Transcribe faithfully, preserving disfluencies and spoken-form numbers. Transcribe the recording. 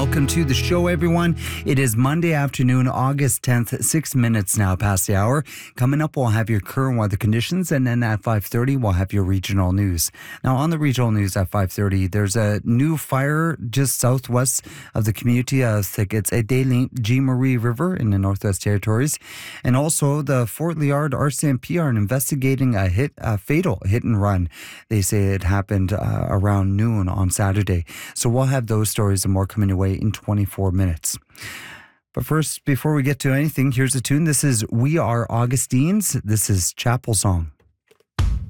Welcome to the show, everyone. It is Monday afternoon, August tenth, six minutes now past the hour. Coming up, we'll have your current weather conditions, and then at five thirty, we'll have your regional news. Now, on the regional news at five thirty, there's a new fire just southwest of the community of Thickets-Des Marie River in the Northwest Territories. And also, the Fort Liard R C M P are investigating a hit, a fatal hit and run. They say it happened uh, around noon on Saturday. So we'll have those stories and more coming your way in twenty-four minutes. But first, before we get to anything, here's a tune. This is We Are Augustines. This is Chapel Song.